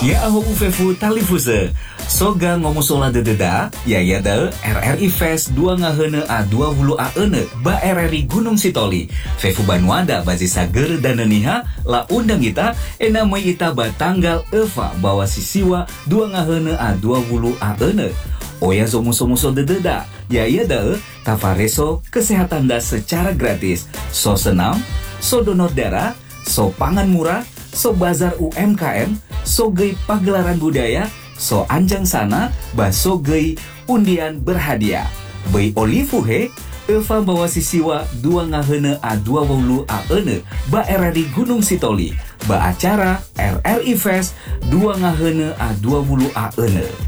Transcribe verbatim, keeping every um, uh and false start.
Ya aho ufefu talifuse. Soga ngomusola dededa, ya ya de R R I Fest dua ngahene a dua puluh a ene ba R R I Gunung Sitoli. Fefu Banuada bazi sager dan niha la undang kita ena mai ita ba tanggal eva bawa sisiwa dua ngahene a dua puluh a ene. Oya zo muso-muso dededa, ya ya de tafareso kesehatan da secara gratis. So senam, so donor darah, so pangan murah, so bazar U M K M, so gei pagelaran budaya, so anjang sana, baso gei undian berhadiah. Bei olifuhe, Eva bawa sisiwa dua ngahene a dua puluh a ene, ba R R I Gunung Sitoli, ba acara R R I Fest dua ngahene a dua puluh a ene.